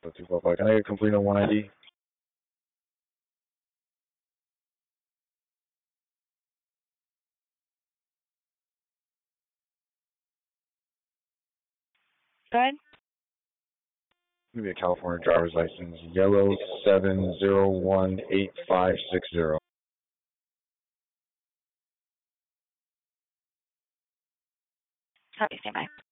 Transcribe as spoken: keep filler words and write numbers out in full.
two four five. Can I get complete on one I D? Go ahead. Give me a California driver's license. Yellow seven zero one eight five six zero. Copy, stand by.